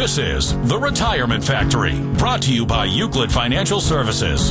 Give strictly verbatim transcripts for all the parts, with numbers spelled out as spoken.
This is The Retirement Factory, brought to you by Euclid Financial Services.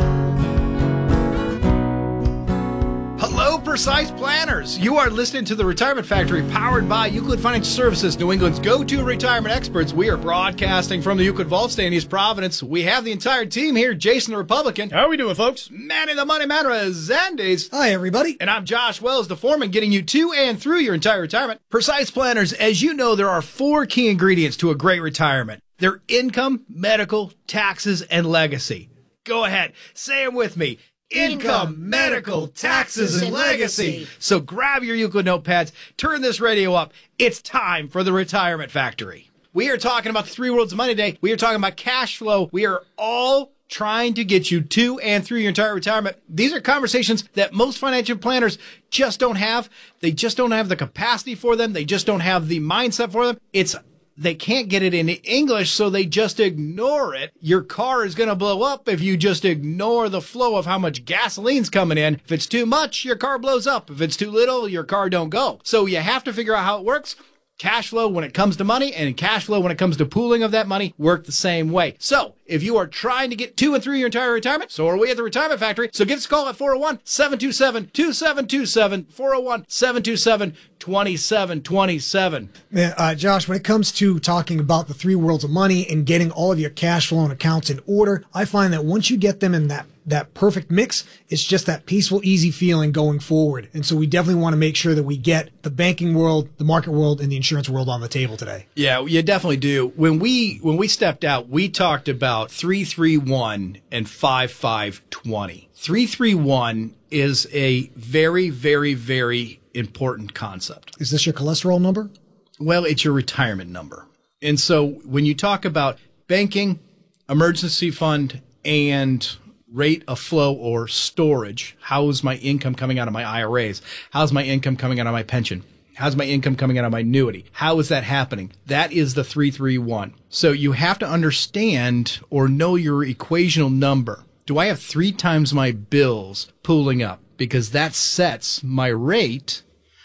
Hello, Precise Planners. You are listening to The Retirement Factory, powered by Euclid Financial Services, New England's go-to retirement experts. We are broadcasting from the Euclid Vault Stay in East Providence. We have the entire team here. Jason the Republican. How are we doing, folks? Manny the Money Man Zandes. Hi, everybody. And I'm Josh Wells, the foreman, getting you to and through your entire retirement. Precise Planners, as you know, there are four key ingredients to a great retirement. They're income, medical, taxes, and legacy. Go ahead. Say them with me. Income, medical, taxes, and legacy. So grab your Euclid notepads, turn this radio up. It's time for The Retirement Factory. We are talking about the three worlds of money today. We are talking about cash flow. We are all trying to get you to and through your entire retirement. These are conversations that most financial planners just don't have. They just don't have the capacity for them. They just don't have the mindset for them. It's They can't get it in English, so they just ignore it. Your car is going to blow up if you just ignore the flow of how much gasoline's coming in. If it's too much, your car blows up. If it's too little, your car don't go. So you have to figure out how it works. Cash flow when it comes to money and cash flow when it comes to pooling of that money work the same way. So if you are trying to get to and through your entire retirement, so are we at the Retirement Factory. So give us a call at four oh one, seven two seven, two seven two seven, four oh one, seven two seven, two seven two seven. Man, uh, Josh, when it comes to talking about the three worlds of money and getting all of your cash flow and accounts in order, I find that once you get them in that that perfect mix, it's just that peaceful, easy feeling going forward. And so we definitely want to make sure that we get the banking world, the market world, and the insurance world on the table today. Yeah, you definitely do. When we when we stepped out, we talked about three three one and five five two zero. three three one is a very, very, very important concept. Is this your cholesterol number? Well, it's your retirement number. And so when you talk about banking, emergency fund, and rate of flow or storage, how is my income coming out of my I R As? How's my income coming out of my pension? How's my income coming out of my annuity? How is that happening? That is the three three one. So you have to understand or know your equational number. Do I have three times my bills pooling up? Because that sets my rate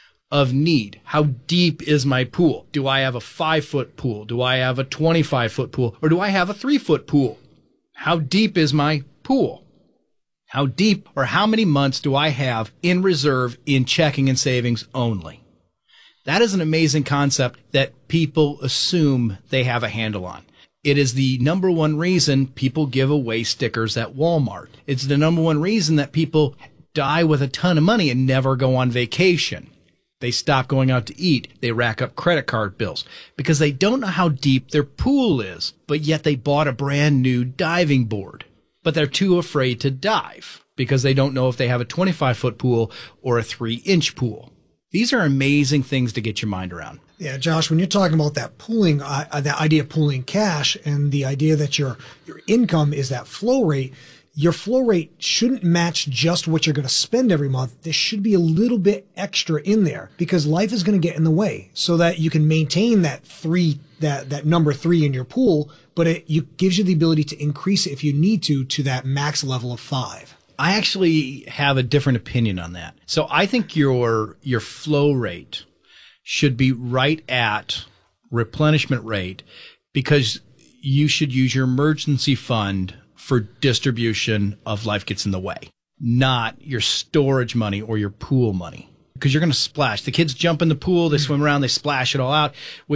of need. How deep is my pool? Do I have a five-foot pool? Do I have a twenty-five-foot pool? Or do I have a three-foot pool? How deep is my pool? How deep or how many months do I have in reserve in checking and savings only? That is an amazing concept that people assume they have a handle on. It is the number one reason people give away stickers at Walmart. It's the number one reason that people die with a ton of money and never go on vacation. They stop going out to eat. They rack up credit card bills because they don't know how deep their pool is, but yet they bought a brand new diving board. But they're too afraid to dive because they don't know if they have a twenty-five-foot pool or a three-inch pool. These are amazing things to get your mind around. Yeah, Josh, when you're talking about that pooling, uh, the idea of pooling cash and the idea that your your income is that flow rate, your flow rate shouldn't match just what you're going to spend every month. There should be a little bit extra in there because life is going to get in the way so that you can maintain that three, that, that number three in your pool, but it you, gives you the ability to increase it if you need to, to that max level of five. I actually have a different opinion on that. So I think your your flow rate should be right at replenishment rate because you should use your emergency fund for distribution of life gets in the way, not your storage money or your pool money. Because you're going to splash. The kids jump in the pool, they swim around, they splash it all out.